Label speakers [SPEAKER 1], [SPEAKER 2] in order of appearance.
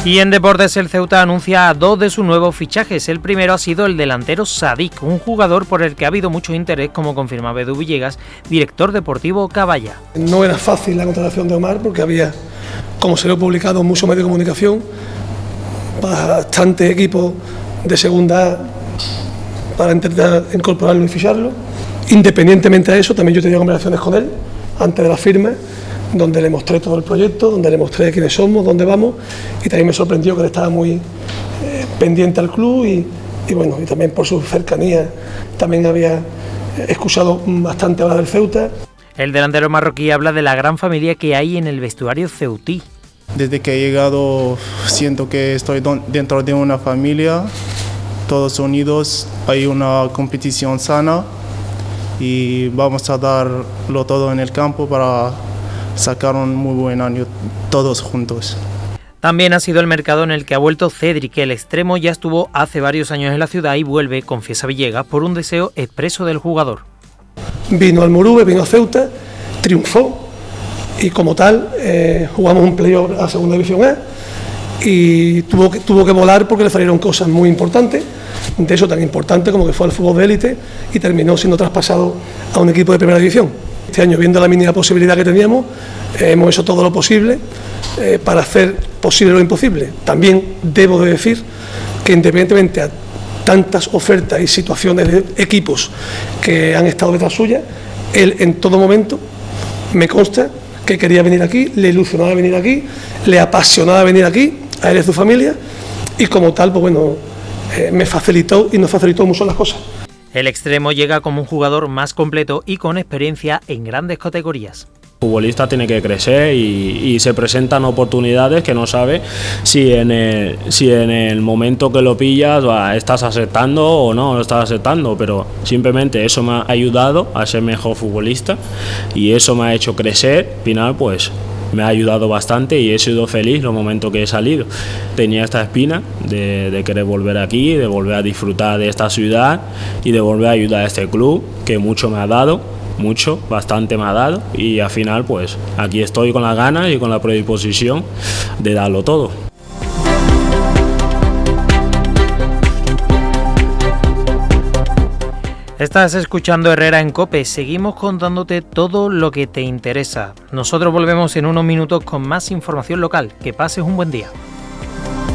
[SPEAKER 1] Y en deportes el Ceuta anuncia a 2 de sus nuevos fichajes. El primero ha sido el delantero Sadik, un jugador por el que ha habido mucho interés, como confirmaba Edu Villegas, director deportivo Caballa.
[SPEAKER 2] No era fácil la contratación de Omar porque había, como se lo he publicado, muchos medios de comunicación, bastantes equipos de segunda A para intentar incorporarlo y ficharlo. Independientemente de eso, también yo tenía conversaciones con él antes de la firma, donde le mostré todo el proyecto, donde le mostré quiénes somos, dónde vamos, y también me sorprendió que él estaba muy pendiente al club y bueno, y también por su cercanía también había escuchado bastante hablar del Ceuta.
[SPEAKER 1] El delantero marroquí habla de la gran familia que hay en el vestuario ceutí.
[SPEAKER 3] Desde que he llegado siento que estoy dentro de una familia, todos unidos, hay una competición sana y vamos a darlo todo en el campo para sacar un muy buen año todos juntos.
[SPEAKER 1] También ha sido el mercado en el que ha vuelto Cédric, el extremo ya estuvo hace varios años en la ciudad y vuelve, confiesa Villegas, por un deseo expreso del jugador.
[SPEAKER 2] Vino al Moruve, vino a Ceuta, triunfó y como tal jugamos un playoff a Segunda División A y tuvo que volar porque le salieron cosas muy importantes, de eso tan importante como que fue al fútbol de élite y terminó siendo traspasado a un equipo de Primera División. Este año, viendo la mínima posibilidad que teníamos, hemos hecho todo lo posible para hacer posible lo imposible. También debo de decir que independientemente a tantas ofertas y situaciones de equipos que han estado detrás suya, él en todo momento me consta que quería venir aquí, le ilusionaba venir aquí, le apasionaba venir aquí, a él y a su familia, y como tal, pues bueno, me facilitó y nos facilitó mucho las cosas.
[SPEAKER 1] El extremo llega como un jugador más completo y con experiencia en grandes categorías.
[SPEAKER 4] El futbolista tiene que crecer y se presentan oportunidades que no sabe si en el momento que lo pillas estás aceptando o no lo estás aceptando, pero simplemente eso me ha ayudado a ser mejor futbolista y eso me ha hecho crecer. Al final pues me ha ayudado bastante y he sido feliz los momentos que he salido. Tenía esta espina de querer volver aquí, de volver a disfrutar de esta ciudad y de volver a ayudar a este club que mucho me ha dado, bastante me ha dado y al final pues aquí estoy con las ganas y con la predisposición de darlo todo.
[SPEAKER 1] Estás escuchando Herrera en COPE, seguimos contándote todo lo que te interesa. Nosotros volvemos en unos minutos con más información local. Que pases un buen día.